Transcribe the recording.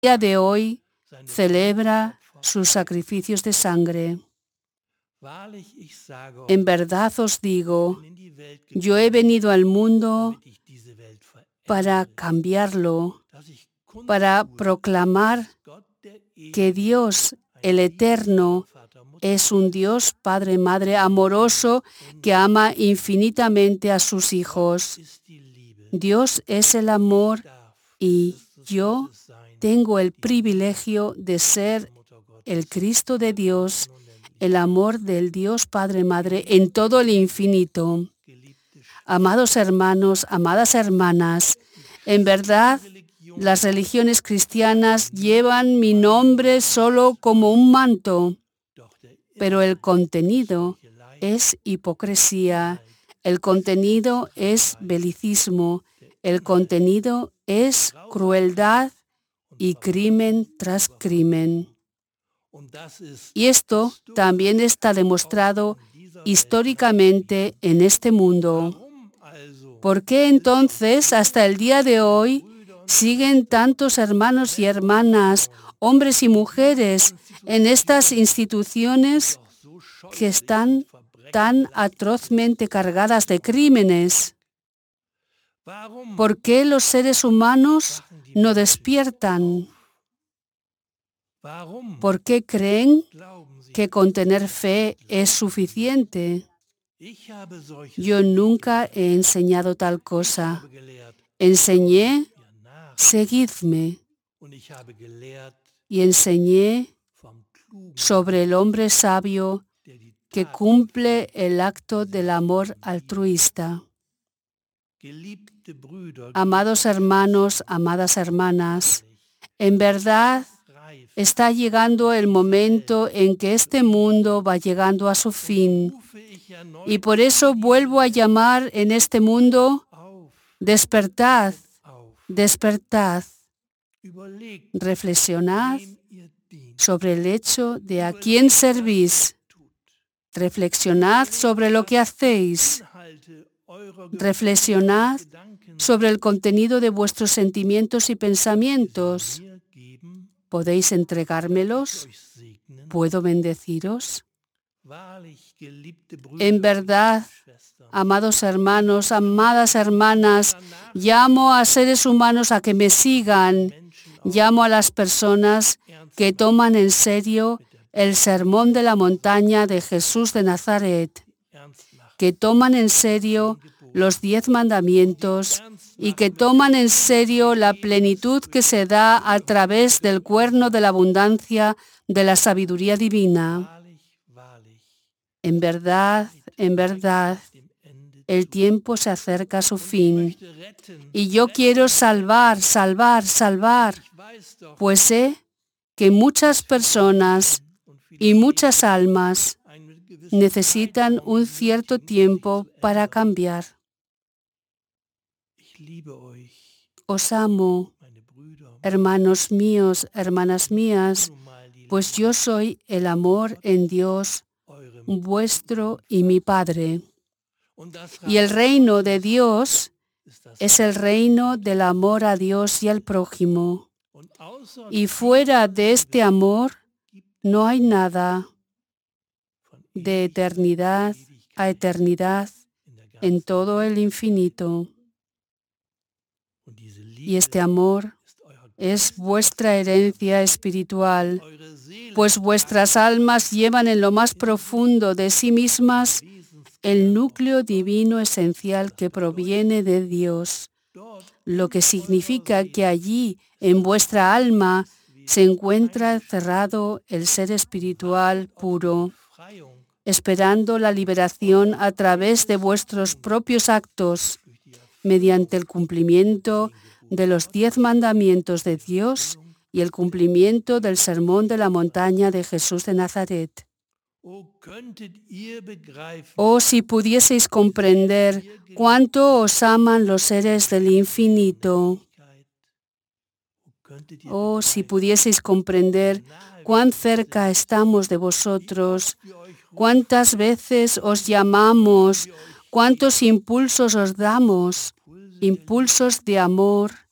día de hoy celebra sus sacrificios de sangre. En verdad os digo, yo he venido al mundo para cambiarlo, para proclamar que Dios, el Eterno, es un Dios Padre, Madre amoroso que ama infinitamente a sus hijos. Dios es el amor y yo tengo el privilegio de ser el Cristo de Dios, el amor del Dios Padre, Madre en todo el infinito. Amados hermanos, amadas hermanas, en verdad, las religiones cristianas llevan mi nombre solo como un manto, pero el contenido es hipocresía, el contenido es belicismo, el contenido es crueldad y crimen tras crimen. Y esto también está demostrado históricamente en este mundo. ¿Por qué entonces hasta el día de hoy siguen tantos hermanos y hermanas, hombres y mujeres, en estas instituciones que están tan atrozmente cargadas de crímenes? ¿Por qué los seres humanos no despiertan? ¿Por qué creen que con tener fe es suficiente? Yo nunca he enseñado tal cosa. Enseñé, seguidme, y enseñé sobre el hombre sabio que cumple el acto del amor altruista. Amados hermanos, amadas hermanas, en verdad está llegando el momento en que este mundo va llegando a su fin. Y por eso vuelvo a llamar en este mundo, despertad, despertad, reflexionad sobre el hecho de a quién servís, reflexionad sobre lo que hacéis, reflexionad sobre el contenido de vuestros sentimientos y pensamientos. ¿Podéis entregármelos? ¿Puedo bendeciros? En verdad, amados hermanos, amadas hermanas, llamo a seres humanos a que me sigan. Llamo a las personas que toman en serio el sermón de la montaña de Jesús de Nazaret, que toman en serio los 10 mandamientos y que toman en serio la plenitud que se da a través del cuerno de la abundancia de la sabiduría divina. En verdad, el tiempo se acerca a su fin. Y yo quiero salvar, pues sé que muchas personas y muchas almas necesitan un cierto tiempo para cambiar. Os amo, hermanos míos, hermanas mías, pues yo soy el amor en Dios, vuestro y mi Padre. Y el reino de Dios es el reino del amor a Dios y al prójimo. Y fuera de este amor no hay nada. De eternidad a eternidad en todo el infinito. Y este amor es vuestra herencia espiritual, pues vuestras almas llevan en lo más profundo de sí mismas el núcleo divino esencial que proviene de Dios, lo que significa que allí, en vuestra alma, se encuentra cerrado el ser espiritual puro, esperando la liberación a través de vuestros propios actos, mediante el cumplimiento de los 10 mandamientos de Dios y el cumplimiento del sermón de la montaña de Jesús de Nazaret. Oh, si pudieseis comprender cuánto os aman los seres del infinito. Oh, si pudieseis comprender cuán cerca estamos de vosotros, cuántas veces os llamamos, cuántos impulsos os damos, impulsos de amor,